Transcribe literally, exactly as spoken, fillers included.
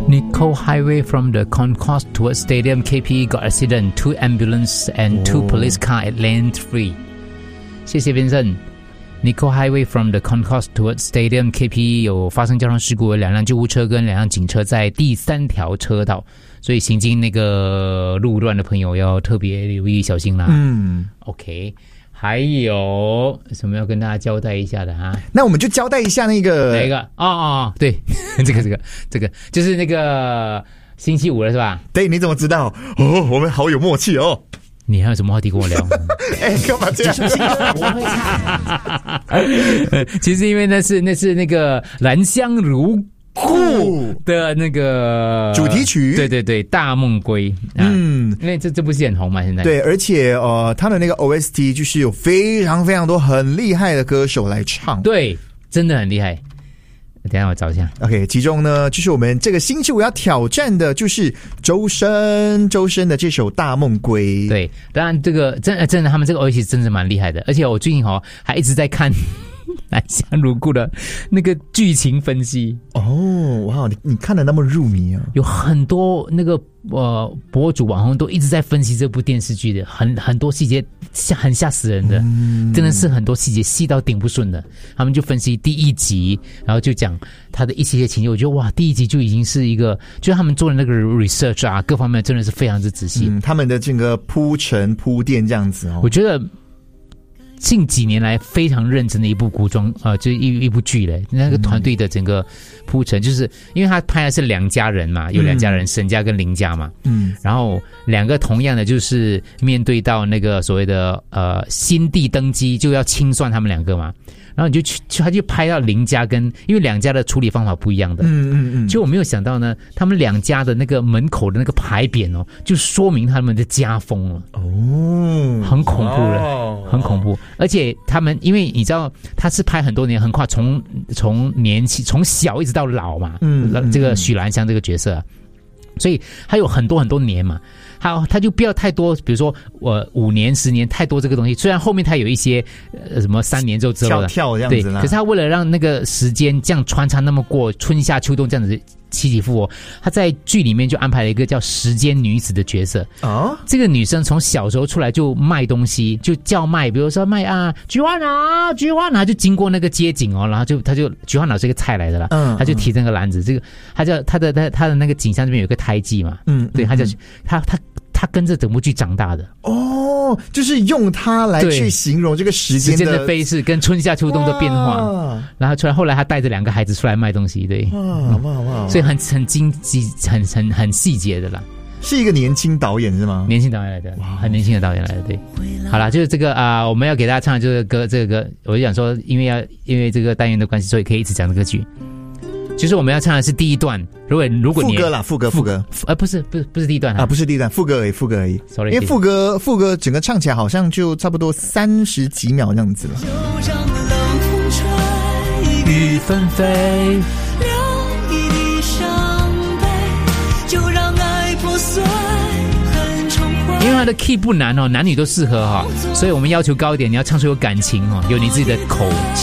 Nicole Highway from the concourse towards Stadium K P E got accident. Two ambulance and two police car at lane three. 谢谢先生。Nicole Highway from the concourse towards Stadium K P E 有发生交通事故，有两辆救护车跟两辆警车在第三条车道，所以行经那个路段的朋友要特别留意小心啦。 嗯 ，OK。还有什么要跟大家交代一下的哈？ 那我们就交代一下那个哪一个？哦哦，对，这个这个这个就是那个星期五了是吧？ 对，你怎么知道？哦，我们好有默契哦。 你还有什么话题跟我聊？ 哎，干嘛这样？ 我会唱。其实因为那是那是那个兰香如故的那个主题曲， 对对对，大梦归。嗯，因为这这部戏很红嘛，现在。 对，而且呃，他的那个 O S T 就是有非常非常多很厉害的歌手来唱， 对，真的很厉害。等一下我找一下 ，OK， 其中呢，就是我们这个星期五要挑战的，就是周深，周深的这首《大梦归》。 对，当然这个真真的，他们这个 O S T 真的蛮厉害的，而且我最近哦还一直在看兰香如故的那个剧情分析。 哦，哇，你你看得那么入迷啊？ 有很多那个呃博主网红都一直在分析这部电视剧的，很很多细节吓很吓死人的，嗯、真的是很多细节细到顶不顺的。他们就分析第一集，然后就讲他的一些情节，我觉得哇，第一集就已经是一个，就是他们做的那个 research 啊，各方面真的是非常之仔细。 嗯，他们的这个铺陈铺垫这样子哦， 我觉得。近几年来非常认真的一部古装呃，就一一部剧嘞，那个团队的整个铺陈，就是因为他拍的是两家人嘛，有两家人，沈家跟林家嘛，嗯，然后两个同样的就是面对到那个所谓的呃新帝登基就要清算他们两个嘛。然后你就去，他就拍到林家跟，因为两家的处理方法不一样的，嗯嗯嗯，就我没有想到呢，他们两家的那个门口的那个牌匾哦，就说明他们的家风了，哦，很恐怖了，哦、很恐怖，而且他们因为你知道他是拍很多年，横跨从从年轻从小一直到老嘛，嗯，嗯这个许兰香这个角色、啊，所以他有很多很多年嘛。他他就不要太多，比如说我、呃、五年、十年太多这个东西。虽然后面他有一些呃什么三年之后之后的跳跳这样子啦， 对，可是他为了让那个时间这样穿插那么过春夏秋冬这样子起起伏伏，他在剧里面就安排了一个叫时间女子的角色。哦，这个女生从小时候出来就卖东西，就叫卖，比如说卖啊菊花脑，菊花脑，就经过那个街景哦，然后就他就菊花脑是一个菜来的啦，嗯，他就提那个篮子，这个他叫他的他他的那个景象这边有一个胎记嘛，嗯，对，他就他他。他跟着整部剧长大的哦，就是用它来去形容这个时间的时间的飞逝跟春夏秋冬的变化，然后出来后来他带着两个孩子出来卖东西，对，哇哇哇，所以很很精细很很很细节的啦。 是一个年轻导演是吗？ 年轻导演来的，很年轻的导演来的，对。好啦，就是这个啊、呃，我们要给大家唱的这个歌，这个歌，我就想说，因为要因为这个单元的关系，所以可以一直讲这个剧。就是我们要唱的是第一段，如果如果你副歌啦，副歌副歌， 呃，不是不是不是第一段啊，不是第一段，副歌而已，副歌而已。 Sorry， 因为副歌副歌整个唱起来好像就差不多三十几秒这样子了。就让冷风吹，雨纷飞，留一地伤悲，就让爱破碎，很重回。因为它的 key 不难哦，男女都适合哈、哦，所以我们要求高一点，你要唱出有感情哦，有你自己的口。